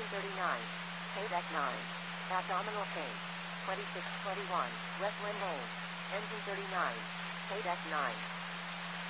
Engine 39. Deck 9. Abdominal chain. 2621. Westland Lane. Engine 39. Deck 9.